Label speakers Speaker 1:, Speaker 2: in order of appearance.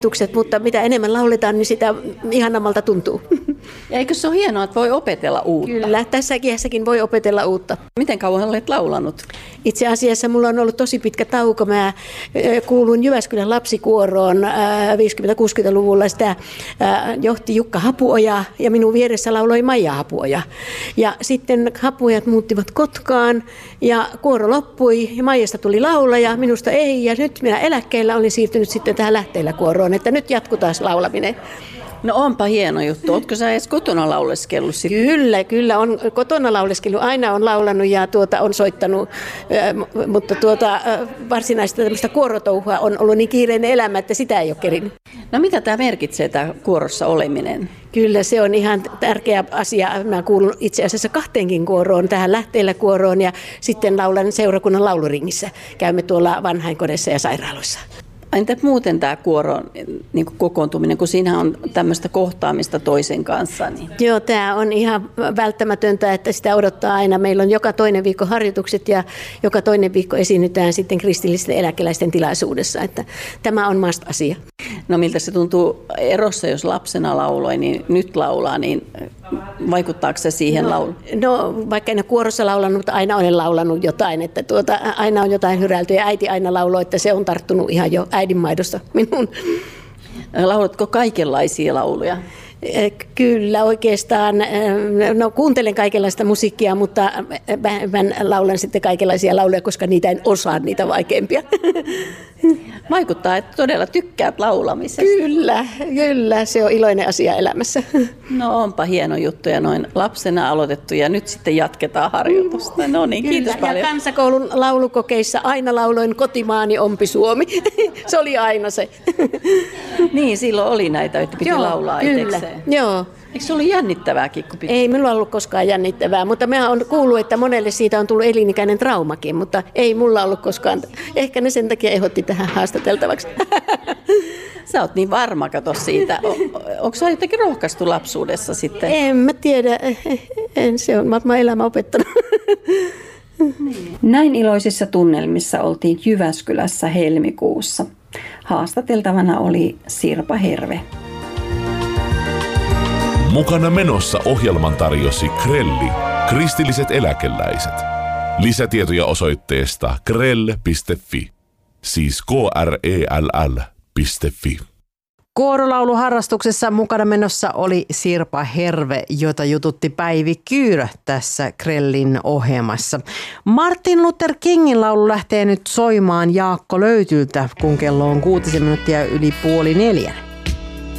Speaker 1: Mutta mitä enemmän lauletaan, niin sitä ihanammalta tuntuu.
Speaker 2: Ja eikö se ole hienoa, että voi opetella uutta?
Speaker 1: Kyllä, tässä iässäkin voi opetella uutta.
Speaker 2: Miten kauan olet laulanut?
Speaker 1: Itse asiassa mulla on ollut tosi pitkä tauko. Mä kuulun Jyväskylän lapsikuoroon 50-60-luvulla. Sitä johti Jukka Hapuoja ja minun vieressä lauloi Maija Hapuoja. Ja sitten Hapuojat muuttivat Kotkaan ja kuoro loppui ja Maijasta tuli laulaja, minusta ei. Ja nyt minä eläkkeellä olin siirtynyt sitten tähän Lähteillä kuoroon, että nyt jatkuu taas laulaminen.
Speaker 2: No onpa hieno juttu. Ootko sä edes kotona lauleskellut sitten?
Speaker 1: Kyllä on kotona lauleskellut. Aina on laulanut ja on soittanut, mutta varsinaista tämmöistä kuorotouhua on ollut niin kiireinen elämä, että sitä ei ole kerinyt.
Speaker 2: No mitä tämä merkitsee, tämä kuorossa oleminen?
Speaker 1: Kyllä se on ihan tärkeä asia. Mä kuulun itse asiassa 2 kuoroon, tähän Lähteillä kuoroon ja sitten laulan seurakunnan lauluringissä. Käymme tuolla vanhainkodeissa ja sairaaloissa.
Speaker 2: Entä muuten tämä kuoron niin kokoontuminen, kun siinä on tämmöistä kohtaamista toisen kanssa? Niin.
Speaker 1: Joo, tämä on ihan välttämätöntä, että sitä odottaa aina. Meillä on joka toinen viikko harjoitukset ja joka toinen viikko esiinnytään sitten kristillisten eläkeläisten tilaisuudessa. Että tämä on must-asia.
Speaker 2: No miltä se tuntuu erossa, jos lapsena lauloi, niin nyt laulaa, niin vaikuttaako se siihen lauluun?
Speaker 1: No vaikka en ole kuorossa laulanut, mutta aina olen laulanut jotain, että aina on jotain hyräilty ja äiti aina lauloi, että se on tarttunut ihan jo äidinmaidosta minun.
Speaker 2: Laulatko kaikenlaisia lauluja?
Speaker 1: Kyllä oikeastaan. No kuuntelen kaikenlaista musiikkia, mutta mä laulan sitten kaikenlaisia lauluja, koska niitä en osaa, niitä vaikeampia.
Speaker 2: Vaikuttaa, että todella tykkäät laulamisesta.
Speaker 1: Kyllä, se on iloinen asia elämässä.
Speaker 2: No onpa hieno juttu ja noin lapsena aloitettu ja nyt sitten jatketaan harjoitusta. No niin, kiitos paljon.
Speaker 1: Ja kansakoulun laulukokeissa aina lauloin Kotimaani ompi Suomi. Se oli aina se.
Speaker 2: Niin, silloin oli näitä, että piti laulaa itsekseen.
Speaker 1: Joo.
Speaker 2: Eikö se ollut jännittävääkin?
Speaker 1: Ei minulla ollut koskaan jännittävää, mutta mä oon kuullut, että monelle siitä on tullut elinikäinen traumakin, mutta ei mulla ollut koskaan. Ehkä ne sen takia ehdotti tähän haastateltavaksi.
Speaker 2: Sä oot niin varma, kato siitä. Onko sä jotenkin rohkaistu lapsuudessa sitten?
Speaker 1: En mä tiedä. Se on mä elämä opettanut.
Speaker 3: Näin iloisissa tunnelmissa oltiin Jyväskylässä helmikuussa. Haastateltavana oli Sirpa Herve.
Speaker 4: Mukana menossa ohjelman tarjosi Krelli, kristilliset eläkeläiset. Lisätietoja osoitteesta krell.fi, siis krell.fi.
Speaker 5: Kuorolauluharrastuksessa mukana menossa oli Sirpa Herve, jota jututti Päivi Kyyrö tässä Krellin ohjelmassa. Martin Luther Kingin laulu lähtee nyt soimaan Jaakko Löytyltä, kun kello on 6 minuuttia yli 3:30.